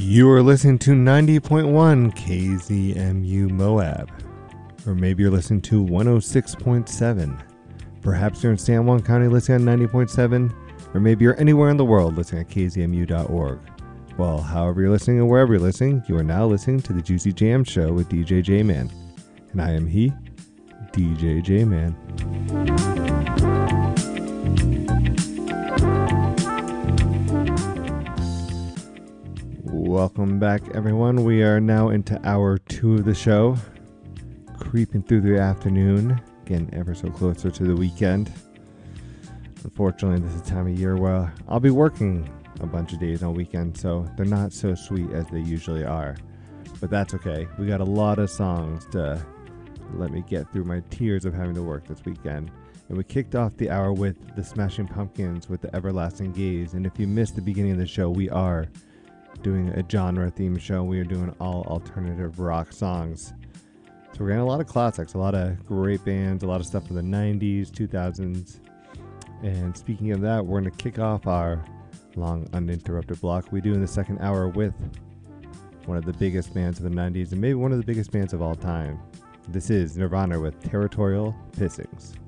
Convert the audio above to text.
You are listening to 90.1 KZMU Moab. Or maybe you're listening to 106.7. Perhaps you're in San Juan County listening on 90.7. Or maybe you're anywhere in the world listening at kzmu.org. Well, however you're listening and wherever you're listening, you are now listening to the Juicy Jam Show with DJ J-Man. And I am he, DJ J-Man. Welcome back, everyone. We are now into hour 2 of the show, creeping through the afternoon, getting ever so closer to the weekend. Unfortunately, this is the time of year where I'll be working a bunch of days on weekends, so they're not so sweet as they usually are. But that's okay. We got a lot of songs to let me get through my tears of having to work this weekend. And we kicked off the hour with the Smashing Pumpkins with the Everlasting Gaze. And if you missed the beginning of the show, we are doing a genre theme show. We are doing all alternative rock songs. So we're getting a lot of classics, a lot of great bands, a lot of stuff from the 90s, 2000s. And speaking of that, we're going to kick off our long uninterrupted block we do in the second hour with one of the biggest bands of the 90s and maybe one of the biggest bands of all time. This is Nirvana with Territorial Pissings.